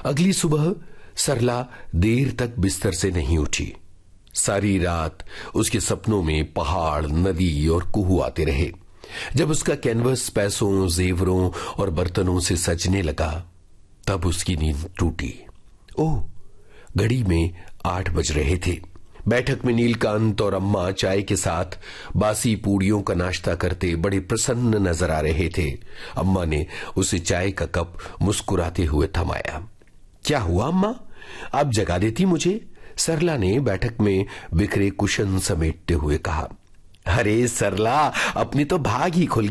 अगली सुबह सरला देर तक बिस्तर से नहीं उठी। सारी रात उसके सपनों में पहाड़, नदी और कुहू आते रहे। जब उसका कैनवस पैसों, जेवरों और बर्तनों से सजने लगा, तब उसकी नींद टूटी। ओह, घड़ी में 8 बज रहे थे। बैठक में नीलकांत और अम्मा चाय के साथ बासी पूड़ियों का नाश्ता करते बड़े प्रसन्न नजर आ रहे थे। अम्मा ने उसे चाय का कप मुस्कुराते हुए थमाया। क्या हुआ अम्मा, आप जगा देती मुझे? सरला ने बैठक में बिखरे कुशन समेटते हुए कहा। अरे सरला, अपनी तो भाग ही खुल